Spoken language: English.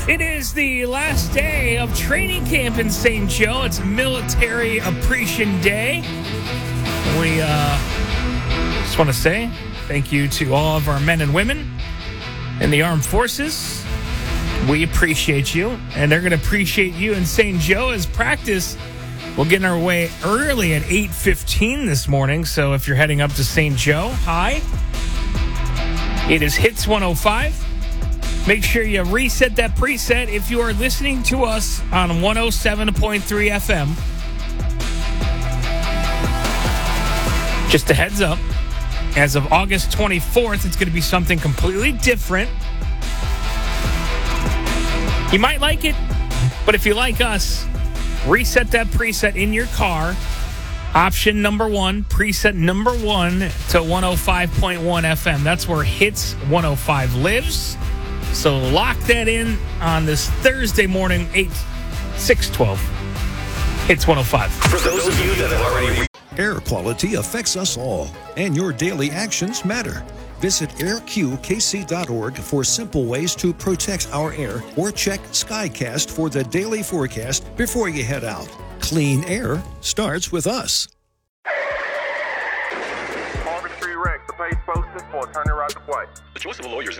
It is the last day of training camp in St. Joe. It's Military Appreciation Day. We just want to say thank you to all of our men and women in the armed forces. We appreciate you, and they're going to appreciate you in St. Joe as practice. We'll get our way early at 8:15 this morning, so if you're heading up to St. Joe, hi. It is Hits 105. Make sure you reset that preset if you are listening to us on 107.3 FM. Just a heads up, as of August 24th, it's going to be something completely different. You might like it, but if you like us, reset that preset in your car. Option number 1, preset number 1 to 105.1 FM. That's where Hits 105 lives. So lock that in on this Thursday morning, 6/12. Hits 105. For those of you that have already... Air quality affects us all, and your daily actions matter. Visit airqkc.org for simple ways to protect our air, or check Skycast for the daily forecast before you head out. Clean air starts with us. Marvin Street Rex, the page posted for a turning right to play. The choice of a lawyer is